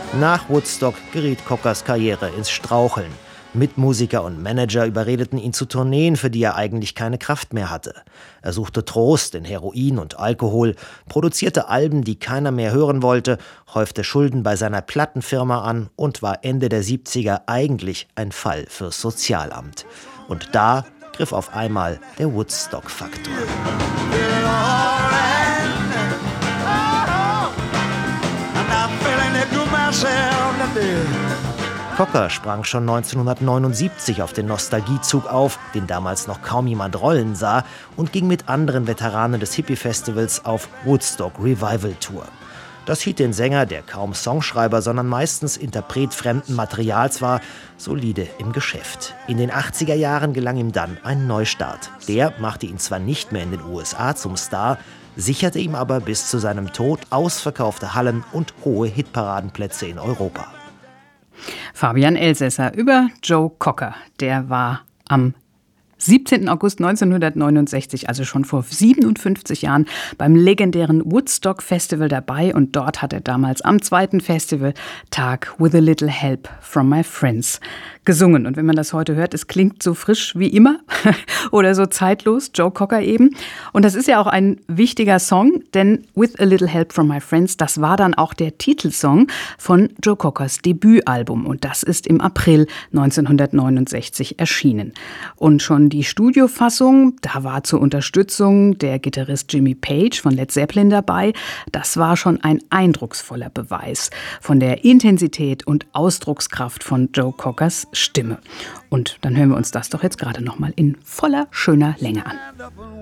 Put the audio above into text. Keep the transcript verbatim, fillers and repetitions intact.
Nach Woodstock geriet Cockers Karriere ins Straucheln. Mitmusiker und Manager überredeten ihn zu Tourneen, für die er eigentlich keine Kraft mehr hatte. Er suchte Trost in Heroin und Alkohol, produzierte Alben, die keiner mehr hören wollte, häufte Schulden bei seiner Plattenfirma an und war Ende der siebziger eigentlich ein Fall fürs Sozialamt. Und da griff auf einmal der Woodstock-Faktor. Cocker sprang schon neunzehnhundertneunundsiebzig auf den Nostalgiezug auf, den damals noch kaum jemand rollen sah, und ging mit anderen Veteranen des Hippie-Festivals auf Woodstock Revival Tour. Das hielt den Sänger, der kaum Songschreiber, sondern meistens Interpret fremden Materials war, solide im Geschäft. In den achtziger Jahren gelang ihm dann ein Neustart. Der machte ihn zwar nicht mehr in den U S A zum Star, sicherte ihm aber bis zu seinem Tod ausverkaufte Hallen und hohe Hitparadenplätze in Europa. Fabian Elsässer über Joe Cocker. Der war am siebzehnten August neunzehnhundertneunundsechzig, also schon vor siebenundfünfzig Jahren, beim legendären Woodstock Festival dabei. Und dort hat er damals am zweiten Festivaltag With a Little Help from My Friends gesungen. Und wenn man das heute hört, es klingt so frisch wie immer oder so zeitlos, Joe Cocker eben. Und das ist ja auch ein wichtiger Song, denn With a Little Help from My Friends, das war dann auch der Titelsong von Joe Cockers Debütalbum. Und das ist im April neunzehnhundertneunundsechzig erschienen. Und schon die Studiofassung, da war zur Unterstützung der Gitarrist Jimmy Page von Led Zeppelin dabei. Das war schon ein eindrucksvoller Beweis von der Intensität und Ausdruckskraft von Joe Cockers Stimme. Und dann hören wir uns das doch jetzt gerade noch mal in voller, schöner Länge an.